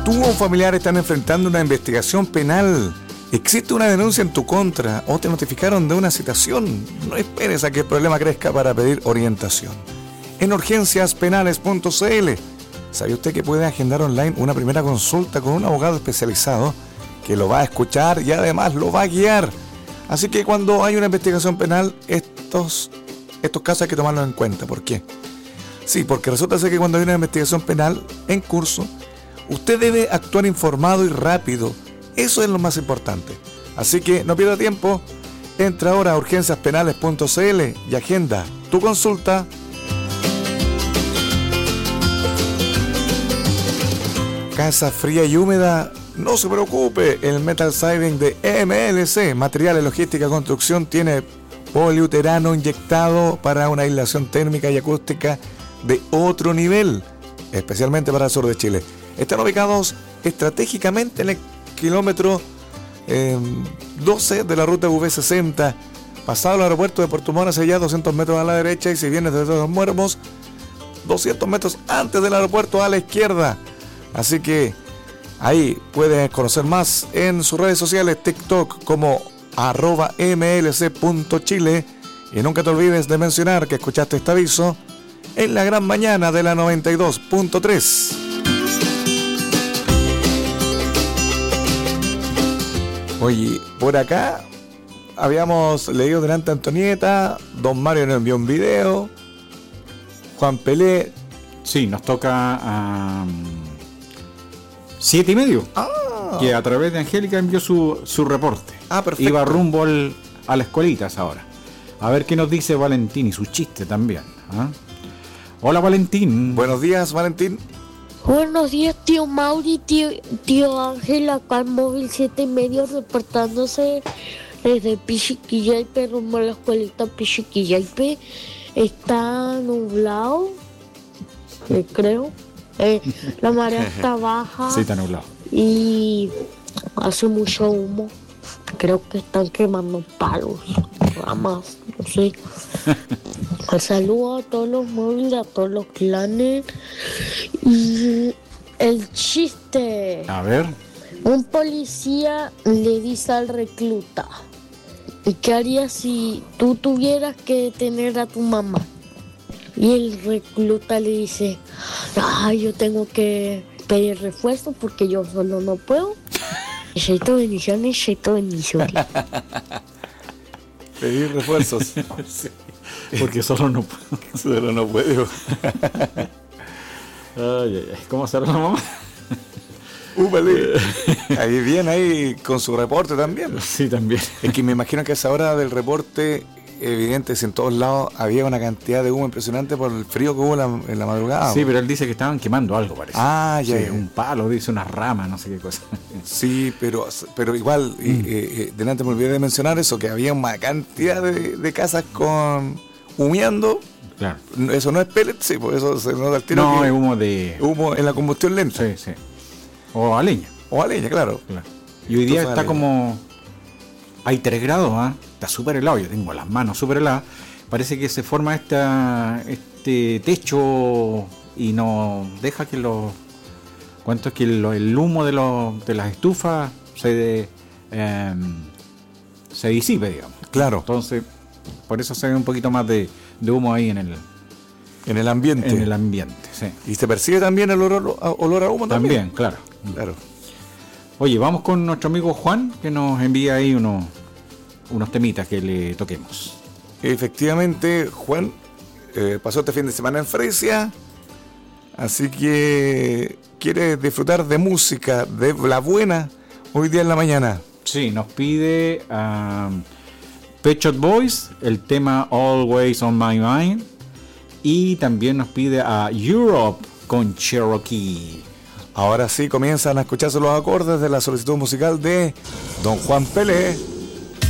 tú o un familiar están enfrentando una investigación penal, existe una denuncia en tu contra o te notificaron de una citación, no esperes a que el problema crezca para pedir orientación. En urgenciaspenales.cl, ¿sabe usted que puede agendar online una primera consulta con un abogado especializado que lo va a escuchar y además lo va a guiar? Así que cuando hay una investigación penal, estos casos hay que tomarlos en cuenta. ¿Por qué? Sí, porque resulta ser que cuando hay una investigación penal en curso, usted debe actuar informado y rápido. Eso es lo más importante. Así que no pierda tiempo, entra ahora a urgenciaspenales.cl y agenda tu consulta. Casa fría y húmeda, no se preocupe, el Metal Siding de MLC, Materiales Logística Construcción, tiene poliuterano inyectado para una aislación térmica y acústica de otro nivel, especialmente para el sur de Chile. Están ubicados estratégicamente en el kilómetro 12 de la ruta V60, pasado el aeropuerto de Puerto Montt hacia allá, 200 metros a la derecha, y si vienes desde Los Muermos, 200 metros antes del aeropuerto a la izquierda. Así que ahí puedes conocer más en sus redes sociales, TikTok como @mlc.chile, y nunca te olvides de mencionar que escuchaste este aviso en la gran mañana de la 92.3. Oye, por acá habíamos leído delante a Antonieta, don Mario nos envió un video, Juan Pelé. Sí, nos toca a 7:30. Que a través de Angélica envió su reporte. Perfecto. Iba rumbo a la escuelita ahora. A ver qué nos dice Valentín y su chiste también. Hola, Valentín. Buenos días, Valentín. Buenos días, tío Mauri, tío Ángel, acá en Móvil 7:30 reportándose desde Pichiquillaipe rumbo a la escuelita Pichiquillaipe. Está nublado, creo. La marea está baja. Sí, está nublado. Y hace mucho humo. Creo que están quemando palos, ramas, no sé. Un saludo a todos los móviles, a todos los clanes. Y el chiste. A ver. Un policía le dice al recluta: ¿y qué harías si tú tuvieras que detener a tu mamá? Y el recluta le dice: yo tengo que pedir refuerzo porque yo solo no puedo. Cheito bendiciones, cheito bendiciones. Pedir refuerzos. Sí, porque solo no puedo. Solo no puedo. ¿Cómo será la mamá? Ahí viene ahí con su reporte también. Sí, también. Es que me imagino que a esa hora del reporte, evidente, si en todos lados había una cantidad de humo impresionante por el frío que hubo en la madrugada. Sí, pero él dice que estaban quemando algo, parece. Ya. Sí, un palo, dice una rama, no sé qué cosa. Sí, pero igual, delante me olvidé de mencionar eso, que había una cantidad de casas humeando. Claro. Eso no es pellet, sí, por eso se nota el tiro. No, que es humo de... humo en la combustión lenta. Sí. O a leña. Claro. Y hoy día está como... Hay 3 grados, está súper helado. Yo tengo las manos súper heladas. Parece que se forma este techo y no deja que los... ¿Cuánto es que el humo de las estufas se disipe, digamos? Claro. Entonces, por eso se ve un poquito más de humo ahí en el ambiente. En el ambiente, sí. Y se percibe también el olor a humo también. Claro. Oye, vamos con nuestro amigo Juan, que nos envía ahí unos temitas que le toquemos. Efectivamente, Juan pasó este fin de semana en Fresia, así que quiere disfrutar de música, de la buena, hoy día en la mañana. Sí, nos pide Pet Shop Boys, el tema Always on My Mind, y también nos pide a Europe con Cherokee. Ahora sí comienzan a escucharse los acordes de la solicitud musical de don Juan Pelé.